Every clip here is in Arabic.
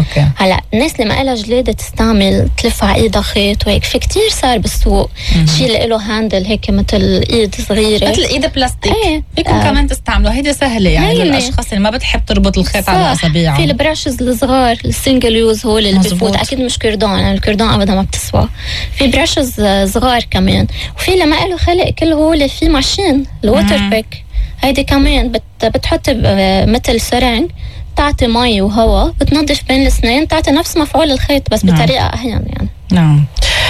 أوكي. هلا الناس اللي ما لها جلادة تستعمل تلف على ايدها خيط وهيك، في كتير صار بالسوق شيء اللي له هاندل هيك مثل ايد صغيره، مثل ايد بلاستيك. ايه. فيكم كمان تستعملوا، هيدي سهله يعني للاشخاص اللي ما بتحب تربط الخيط على اصابعها. في البراشز الصغار السنجل يوز هول اللي بفوت، اكيد مش كردون، يعني الكردون ابدا ما بتسوى. في براشز صغار كمان، وفي لما له خلق كل هول في ماشين الووتر بيك، هيدي كمان بتحط مثل سرنج، تعطي مي وهواء، بتنظف بين الاسنان، تعطي نفس مفعول الخيط بس بطريقه اهين يعني. نعم.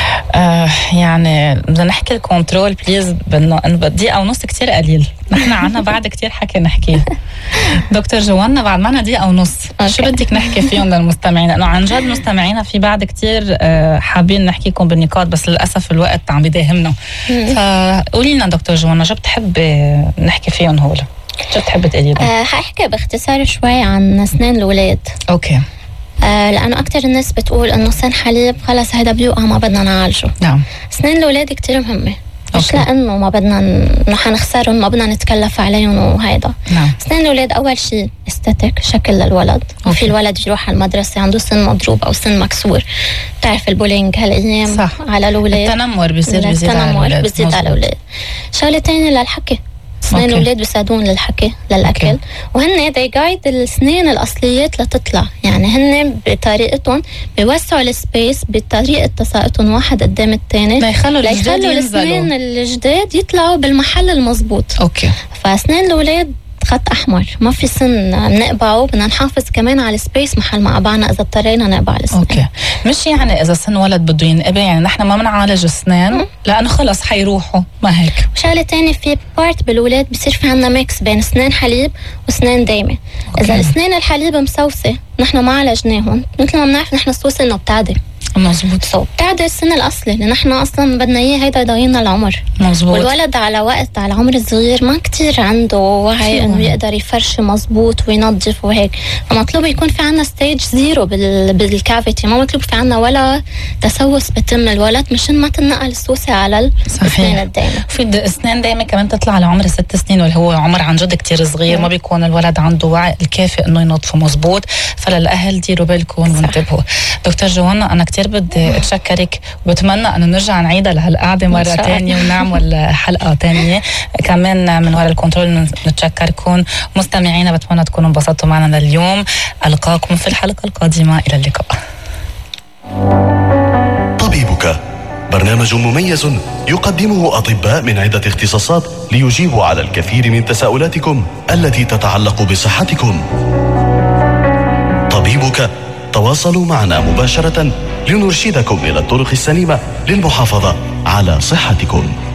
يعني بدنا نحكي الكنترول بليز، دقيقة ونص كتير قليل، نحن عنا بعد كتير حكي نحكيه. دكتور جوانا بعد معنا دقيقة ونص، شو بدك نحكي فيهم للمستمعين؟ لأنه عن جد مستمعينا في بعد كتير حابين نحكيكم بالنقاط، بس للأسف الوقت عم بيداهمنا. فقولي لنا دكتور جوانا شو بتحب نحكي فيهم هول؟ شو بتحب تقولي لنا؟ حاحكي باختصار شوي عن أسنان الأولاد. أوكي. لأنه أكتر الناس بتقول إنه سن حليب خلص هيدا بيوقع ما بدنا نعالجه. نعم. أسنان الأولاد كتير مهمة، مش لأنه ما بدنا نخسرهم، ما بدنا نتكلف عليهم وهيدا. نعم. أسنان الأولاد أول شيء استاتيك، شكل للولد. وفي الولد يروح على المدرسة عنده سن مضروب أو سن مكسور، بتعرف البولينج هالأيام صح. على الأولاد، التنمر بيزيد على الأولاد. شغلة تانية للحكي، أسنان الأولاد بيساعدون للحكي للأكل. وهن they guide الأسنان الأصليات لتطلع، يعني هن بطريقتهم بيوسعوا السبيس بطريقة تساقطهم واحد قدام الثاني ليخلوا الأسنان الجداد يطلعوا بالمحل المضبوط. أوكي. فأسنان الأولاد خط أحمر، ما في سن نقبعه، بدنا نحافظ كمان على السبيس محل ما قبعنا إذا اضطرينا نقبع الأسنان. أوكي. مش يعني إذا سن ولد بده ينقبع يعني نحن ما بنعالج أسنان لأنه خلص حيروحوا، ما هيك. وشغلة تانية، في بارت بالولاد بصير في عنا ميكس بين أسنان حليب وأسنان دايمة. إذا الأسنان الحليب مسوسة نحن ما عالجناهم، مثل ما بنعرف نحن السوسة إنه بتعدي. مظبوط. بتعدي السن الأصلي اللي نحن أصلا بدنا إياه، هيدا يضايقنا العمر. مظبوط. والولد على وقت على عمر صغير ما كتير عنده وعي إنه يقدر يفرش مظبوط وينظف وهيك، فمطلوب يكون في عنا ستيج زيرو بالكافيتي، ما مطلوب في عنا ولا تسوس بتم الولد مشان ما تنقل السوسة على الأسنان الدايمة. في أسنان دايمة كمان تطلع على عمر 6 سنين واللي هو عمر عن جد كتير صغير، ما بيكون الولد عنده وعي الكافي إنه ينظفه مظبوط، فللأهل ديروا بالكم وانتبهوا. دكتور جوانا أنا كتير بدي أتشكرك، وبتمنى أنه نرجع نعيدها لهالقعدة مرة تانية ونعمل حلقة تانية كمان من وراء الكنترول. نتشكركم مستمعينا، بتمنى تكونوا انبسطتوا معنا لليوم. ألقاكم في الحلقة القادمة، إلى اللقاء. طبيبك برنامج مميز يقدمه أطباء من عدة اختصاصات ليجيبوا على الكثير من تساؤلاتكم التي تتعلق بصحتكم. طبيبك، تواصلوا معنا مباشرة لنرشدكم إلى الطرق السليمة للمحافظة على صحتكم.